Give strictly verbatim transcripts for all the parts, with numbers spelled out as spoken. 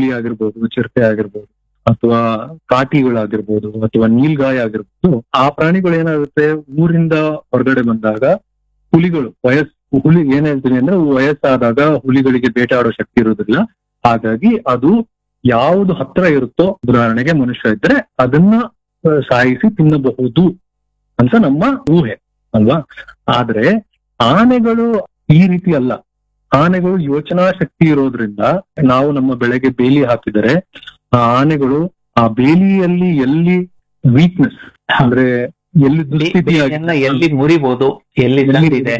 ಹುಲಿ ಆಗಿರ್ಬೋದು, ಚಿರತೆ ಆಗಿರ್ಬೋದು, ಅಥವಾ ಕಾಟಿಗಳಾಗಿರ್ಬೋದು, ಅಥವಾ ನೀಲ್ಗಾಯ ಆಗಿರ್ಬೋದು. ಆ ಪ್ರಾಣಿಗಳು ಏನಾಗುತ್ತೆ, ಊರಿಂದ ಹೊರಗಡೆ ಬಂದಾಗ ಹುಲಿಗಳು ವಯಸ್ ಹುಲಿ ಏನ್ ಹೇಳ್ತೀನಿ ಅಂದ್ರೆ ವಯಸ್ಸಾದಾಗ ಹುಲಿಗಳಿಗೆ ಬೇಟೆಯಾಡೋ ಶಕ್ತಿ ಇರುವುದಿಲ್ಲ. ಹಾಗಾಗಿ ಅದು ಯಾವುದು ಹತ್ರ ಇರುತ್ತೋ, ಉದಾಹರಣೆಗೆ ಮನುಷ್ಯ ಇದ್ರೆ ಅದನ್ನ ಸಾಯಿಸಿ ತಿನ್ನಬಹುದು ಅಂತ ನಮ್ಮ ಊಹೆ ಅಲ್ವಾ. ಆದ್ರೆ ಆನೆಗಳು ಈ ರೀತಿ ಅಲ್ಲ. ಆನೆಗಳು ಯೋಚನಾ ಶಕ್ತಿ ಇರೋದ್ರಿಂದ ನಾವು ನಮ್ಮ ಬೆಳೆಗೆ ಬೇಲಿ ಹಾಕಿದರೆ ಆ ಆನೆಗಳು ಆ ಬೇಲಿಯಲ್ಲಿ ಎಲ್ಲಿ ವೀಕ್ನೆಸ್ ಅಂದ್ರೆ ಎಲ್ಲಿ ದುಸ್ಥಿತಿ ಎಲ್ಲಿ ಮುರಿಬಹುದು, ಎಲ್ಲಿ ಇದೆ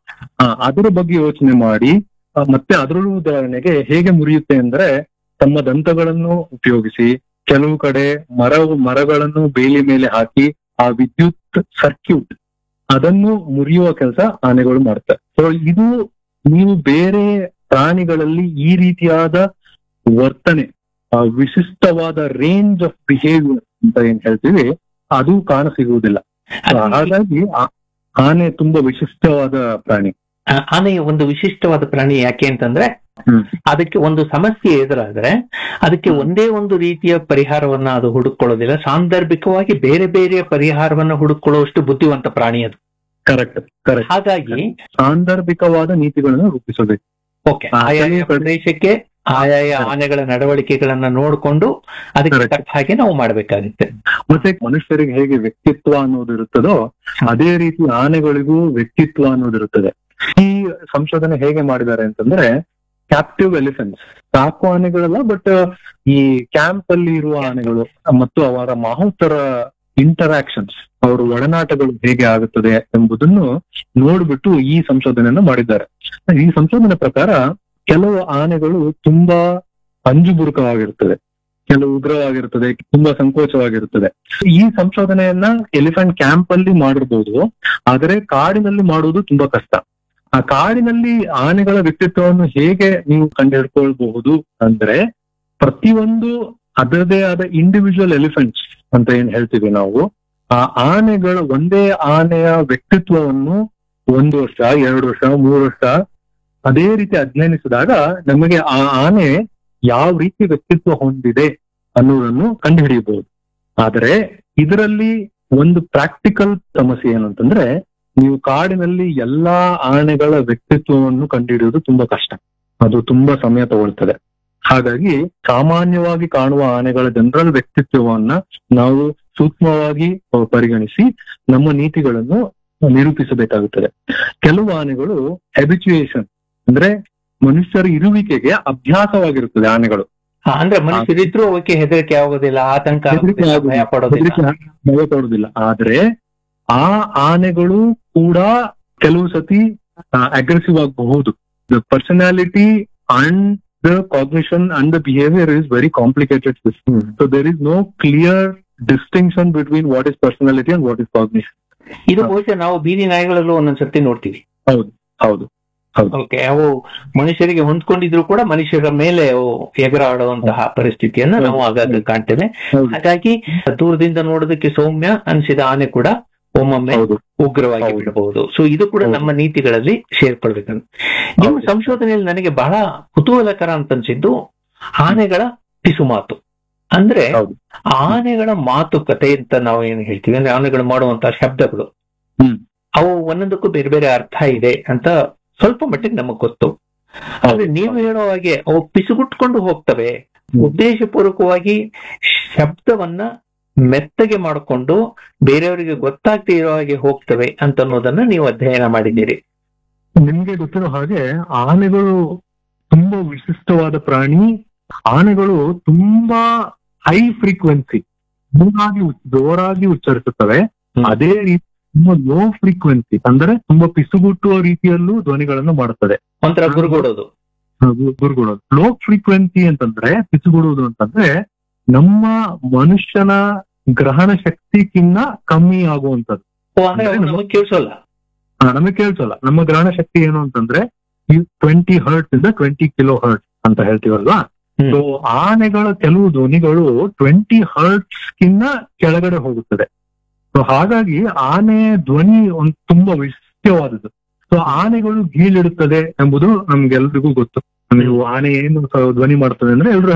ಅದರ ಬಗ್ಗೆ ಯೋಚನೆ ಮಾಡಿ, ಮತ್ತೆ ಅದರಲ್ಲೂ ಉದಾಹರಣೆಗೆ ಹೇಗೆ ಮುರಿಯುತ್ತೆ ಅಂದ್ರೆ ತಮ್ಮ ದಂತಗಳನ್ನು ಉಪಯೋಗಿಸಿ ಕೆಲವು ಕಡೆ ಮರ ಮರಗಳನ್ನು ಬೇಲಿ ಮೇಲೆ ಹಾಕಿ ಆ ವಿದ್ಯುತ್ ಸರ್ಕ್ಯೂಟ್ ಅದನ್ನು ಮುರಿಯುವ ಕೆಲಸ ಆನೆಗಳು ಮಾಡ್ತಾರೆ. ಸೊ ಇದು ನೀವು ಬೇರೆ ಪ್ರಾಣಿಗಳಲ್ಲಿ ಈ ರೀತಿಯಾದ ವರ್ತನೆ, ವಿಶಿಷ್ಟವಾದ ರೇಂಜ್ ಆಫ್ ಬಿಹೇವಿಯರ್ ಅಂತ ಏನ್ ಹೇಳ್ತೀವಿ ಅದು ಕಾಣ ಸಿಗುವುದಿಲ್ಲ. ಹಾಗಾಗಿ ಆನೆ ತುಂಬಾ ವಿಶಿಷ್ಟವಾದ ಪ್ರಾಣಿ. ಆನೆ ಒಂದು ವಿಶಿಷ್ಟವಾದ ಪ್ರಾಣಿ ಯಾಕೆ ಅಂತಂದ್ರೆ ಅದಕ್ಕೆ ಒಂದು ಸಮಸ್ಯೆ ಎದುರಾದ್ರೆ ಅದಕ್ಕೆ ಒಂದೇ ಒಂದು ರೀತಿಯ ಪರಿಹಾರವನ್ನ ಅದು ಹುಡುಕೊಳ್ಳೋದಿಲ್ಲ. ಸಾಂದರ್ಭಿಕವಾಗಿ ಬೇರೆ ಬೇರೆ ಪರಿಹಾರವನ್ನ ಹುಡುಕೊಳ್ಳುವಷ್ಟು ಬುದ್ಧಿವಂತ ಪ್ರಾಣಿ ಅದು. ಕರೆಕ್ಟ್ ಕರೆಕ್ಟ್ ಹಾಗಾಗಿ ಸಾಂದರ್ಭಿಕವಾದ ನೀತಿಗಳನ್ನು ರೂಪಿಸಬೇಕು. ಓಕೆ, ಆಯಾಯ ಪ್ರದೇಶಕ್ಕೆ ಆಯಾಯ ಆನೆಗಳ ನಡವಳಿಕೆಗಳನ್ನ ನೋಡಿಕೊಂಡು ಅದಕ್ಕೆ ತಕ್ಕ ಹಾಗೆ ನಾವು ಮಾಡ್ಬೇಕಾಗುತ್ತೆ. ಮತ್ತೆ ಮನುಷ್ಯರಿಗೆ ಹೇಗೆ ವ್ಯಕ್ತಿತ್ವ ಅನ್ನೋದು ಇರುತ್ತದೋ ಅದೇ ರೀತಿ ಆನೆಗಳಿಗೂ ವ್ಯಕ್ತಿತ್ವ ಅನ್ನೋದಿರುತ್ತದೆ. ಈ ಸಂಶೋಧನೆ ಹೇಗೆ ಮಾಡಿದ್ದಾರೆ ಅಂತಂದ್ರೆ ಕ್ಯಾಪ್ಟಿವ್ ಎಲಿಫೆಂಟ್ಸ್, ಸಾಕು ಆನೆಗಳಲ್ಲ, ಬಟ್ ಈ ಕ್ಯಾಂಪ್ ಅಲ್ಲಿ ಇರುವ ಆನೆಗಳು ಮತ್ತು ಅವರ ಮಾಹುತರ ಇಂಟರಾಕ್ಷನ್ಸ್, ಅವರ ಒಡನಾಟಗಳು ಹೇಗೆ ಆಗುತ್ತದೆ ಎಂಬುದನ್ನು ನೋಡ್ಬಿಟ್ಟು ಈ ಸಂಶೋಧನೆಯನ್ನು ಮಾಡಿದ್ದಾರೆ. ಈ ಸಂಶೋಧನೆ ಪ್ರಕಾರ ಕೆಲವು ಆನೆಗಳು ತುಂಬಾ ಅಂಜುಬುರುಕವಾಗಿರುತ್ತದೆ, ಕೆಲವು ಉಗ್ರವಾಗಿರುತ್ತದೆ, ತುಂಬಾ ಸಂಕೋಚವಾಗಿರುತ್ತದೆ. ಈ ಸಂಶೋಧನೆಯನ್ನ ಎಲಿಫೆಂಟ್ ಕ್ಯಾಂಪ್ ಅಲ್ಲಿ ಮಾಡಿರ್ಬೋದು, ಆದರೆ ಕಾಡಿನಲ್ಲಿ ಮಾಡುವುದು ತುಂಬಾ ಕಷ್ಟ. ಆ ಕಾಡಿನಲ್ಲಿ ಆನೆಗಳ ವ್ಯಕ್ತಿತ್ವವನ್ನು ಹೇಗೆ ನೀವು ಕಂಡುಹಿಡ್ಕೊಳ್ಬಹುದು ಅಂದ್ರೆ ಪ್ರತಿಯೊಂದು ಅದರದೇ ಆದ ಇಂಡಿವಿಜುವಲ್ ಎಲಿಫೆಂಟ್ಸ್ ಅಂತ ಏನ್ ಹೇಳ್ತೀವಿ ನಾವು, ಆ ಆನೆಗಳ ಒಂದೇ ಆನೆಯ ವ್ಯಕ್ತಿತ್ವವನ್ನು ಒಂದು ವರ್ಷ, ಎರಡು ವರ್ಷ, ಮೂರು ವರ್ಷ ಅದೇ ರೀತಿ ಅಧ್ಯಯನಿಸಿದಾಗ ನಮಗೆ ಆ ಆನೆ ಯಾವ ರೀತಿ ವ್ಯಕ್ತಿತ್ವ ಹೊಂದಿದೆ ಅನ್ನೋದನ್ನು ಕಂಡುಹಿಡಿಯಬಹುದು. ಆದರೆ ಇದರಲ್ಲಿ ಒಂದು ಪ್ರಾಕ್ಟಿಕಲ್ ಸಮಸ್ಯೆ ಏನು ಅಂತಂದ್ರೆ ನೀವು ಕಾಡಿನಲ್ಲಿ ಎಲ್ಲಾ ಆನೆಗಳ ವ್ಯಕ್ತಿತ್ವವನ್ನು ಕಂಡುಹಿಡಿಯುವುದು ತುಂಬಾ ಕಷ್ಟ, ಅದು ತುಂಬಾ ಸಮಯ ತಗೊಳ್ತದೆ. ಹಾಗಾಗಿ ಸಾಮಾನ್ಯವಾಗಿ ಕಾಣುವ ಆನೆಗಳ ಜನರಲ್ ವ್ಯಕ್ತಿತ್ವವನ್ನ ನಾವು ಸೂಕ್ಷ್ಮವಾಗಿ ಪರಿಗಣಿಸಿ ನಮ್ಮ ನೀತಿಗಳನ್ನು ನಿರೂಪಿಸಬೇಕಾಗುತ್ತದೆ. ಕೆಲವು ಆನೆಗಳು ಹ್ಯಾಬಿಚುಯೇಷನ್ ಅಂದ್ರೆ ಮನುಷ್ಯರ ಇರುವಿಕೆಗೆ ಅಭ್ಯಾಸವಾಗಿರುತ್ತದೆ ಆನೆಗಳು. ಅಂದ್ರೆ ಮನುಷ್ಯರಿದ್ರು ಅವಕ್ಕೆ ಹೆದರಿಕೆ ಆಗೋದಿಲ್ಲ, ಆತಂಕ ಭಯ ಪಡೋದಿಲ್ಲ ಭಯ ಪಡೋದಿಲ್ಲ ಆದ್ರೆ ಆ ಆನೆಗಳು ಕೂಡ ಕೆಲವು ಸತಿ ಅಗ್ರೆಸಿವ್ ಆಗಬಹುದು. The personality and the cognition and the behaviour is very complicated system. So there is no clear distinction between what is personality and what is cognition. ಇದು ಬಹುಶಃ ನಾವು ಬೀದಿ ನಾಯಿಗಳಲ್ಲೂ ಒಂದೊಂದ್ಸರ್ತಿ ನೋಡ್ತೀವಿ. ಹೌದು ಹೌದು ಓಕೆ, ಅವು ಮನುಷ್ಯರಿಗೆ ಹೊಂದ್ಕೊಂಡಿದ್ರು ಕೂಡ ಮನುಷ್ಯರ ಮೇಲೆ ಅವು ಎಗರಾಡುವಂತಹ ಪರಿಸ್ಥಿತಿಯನ್ನ ನಾವು ಆಗಾಗ ಕಾಣ್ತೇವೆ. ಹಾಗಾಗಿ ದೂರದಿಂದ ನೋಡೋದಕ್ಕೆ ಸೌಮ್ಯ ಅನಿಸಿದ ಆನೆ ಕೂಡ ಒಮ್ಮೊಮ್ಮೆ ಉಗ್ರವಾಗಿ ಬಿಡಬಹುದು. ಸೊ ಇದು ಕೂಡ ನಮ್ಮ ನೀತಿಗಳಲ್ಲಿ ಸೇರ್ಕೊಳ್ಬೇಕಂತ. ನಿಮ್ಮ ಸಂಶೋಧನೆಯಲ್ಲಿ ನನಗೆ ಬಹಳ ಕುತೂಹಲಕರ ಅಂತ ಅನ್ಸಿದ್ದು ಆನೆಗಳ ಪಿಸುಮಾತು. ಅಂದ್ರೆ ಆನೆಗಳ ಮಾತುಕತೆ ಅಂತ ನಾವು ಏನ್ ಹೇಳ್ತೀವಿ ಅಂದ್ರೆ ಆನೆಗಳು ಮಾಡುವಂತಹ ಶಬ್ದಗಳು ಅವು ಒಂದೊಂದಕ್ಕೂ ಬೇರೆ ಬೇರೆ ಅರ್ಥ ಇದೆ ಅಂತ ಸ್ವಲ್ಪ ಮಟ್ಟಿಗೆ ನಮಗ್ ಗೊತ್ತು. ಆದ್ರೆ ನೀವು ಹೇಳೋ ಹಾಗೆ ಅವು ಪಿಸುಗುಟ್ಕೊಂಡು ಹೋಗ್ತವೆ, ಉದ್ದೇಶಪೂರ್ವಕವಾಗಿ ಶಬ್ದವನ್ನ ಮೆತ್ತಗೆ ಮಾಡಿಕೊಂಡು ಬೇರೆಯವರಿಗೆ ಗೊತ್ತಾಗದೆ ಇರೋ ಹಾಗೆ ಹೋಗ್ತವೆ ಅಂತ ಅನ್ನೋದನ್ನ ನೀವು ಅಧ್ಯಯನ ಮಾಡಿದ್ದೀರಿ. ನಿಮ್ಗೆ ಗೊತ್ತಿರೋ ಹಾಗೆ ಆನೆಗಳು ತುಂಬಾ ವಿಶಿಷ್ಟವಾದ ಪ್ರಾಣಿ. ಆನೆಗಳು ತುಂಬಾ ಹೈ ಫ್ರೀಕ್ವೆನ್ಸಿ, ಜೋರಾಗಿ ಜೋರಾಗಿ ಉಚ್ಚರಿಸುತ್ತವೆ. ಅದೇ ರೀತಿ ತುಂಬಾ ಲೋ ಫ್ರೀಕ್ವೆನ್ಸಿ ಅಂದ್ರೆ ತುಂಬಾ ಪಿಸುಗುಟ್ಟುವ ರೀತಿಯಲ್ಲೂ ಧ್ವನಿಗಳನ್ನು ಮಾಡುತ್ತದೆ. ಒಂಥರ ಗುರುಗುಡೋದು ಗುರುಗುಡೋದು ಲೋ ಫ್ರೀಕ್ವೆನ್ಸಿ ಅಂತಂದ್ರೆ ಪಿಸುಗುಡುವುದು ಅಂತಂದ್ರೆ ನಮ್ಮ ಮನುಷ್ಯನ ಗ್ರಹಣ ಶಕ್ತಿಗಿನ್ನ ಕಮ್ಮಿ ಆಗುವಂತದ್ದು. ನಮಗೆ ಕೇಳಿಸೋಲ್ಲ ನಮಗೆ ಕೇಳಿಸೋಲ್ಲ ನಮ್ಮ ಗ್ರಹಣ ಶಕ್ತಿ ಏನು ಅಂತಂದ್ರೆ ಟ್ವೆಂಟಿ ಹರ್ಟ್ಸ್ ಇಂದ ಟ್ವೆಂಟಿ ಕಿಲೋ ಹರ್ಟ್ಸ್ ಅಂತ ಹೇಳ್ತೀವಲ್ವಾ. ಸೊ ಆನೆಗಳ ಕೆಲವು ಧ್ವನಿಗಳು ಟ್ವೆಂಟಿ ಹರ್ಟ್ಸ್ ಗಿನ್ನ ಕೆಳಗಡೆ ಹೋಗುತ್ತದೆ. ಸೊ ಹಾಗಾಗಿ ಆನೆ ಧ್ವನಿ ಒಂದು ತುಂಬಾ ವಿಶಿಷ್ಟವಾದದ್ದು. ಸೊ ಆನೆಗಳು ಗೀಳಿಡುತ್ತದೆ ಎಂಬುದು ನಮ್ಗೆಲ್ರಿಗೂ ಗೊತ್ತು. ನೀವು ಆನೆ ಏನು ಧ್ವನಿ ಮಾಡ್ತದೆ ಅಂದ್ರೆ ಎಲ್ರು